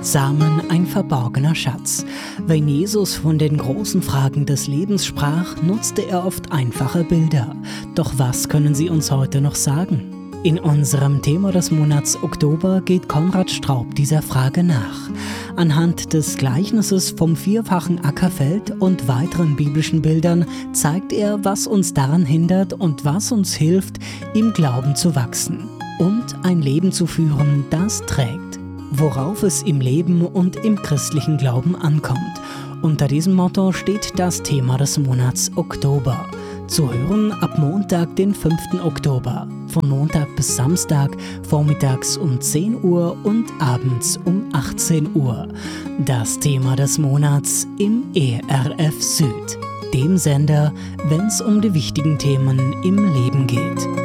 Samen ein verborgener Schatz. Wenn Jesus von den großen Fragen des Lebens sprach, nutzte er oft einfache Bilder. Doch was können sie uns heute noch sagen? In unserem Thema des Monats Oktober geht Konrad Straub dieser Frage nach. Anhand des Gleichnisses vom vierfachen Ackerfeld und weiteren biblischen Bildern zeigt er, was uns daran hindert und was uns hilft, im Glauben zu wachsen und ein Leben zu führen, das trägt. Worauf es im Leben und im christlichen Glauben ankommt. Unter diesem Motto steht das Thema des Monats Oktober. Zu hören ab Montag, den 5. Oktober. Von Montag bis Samstag, vormittags um 10 Uhr und abends um 18 Uhr. Das Thema des Monats im ERF Süd, dem Sender, wenn es um die wichtigen Themen im Leben geht.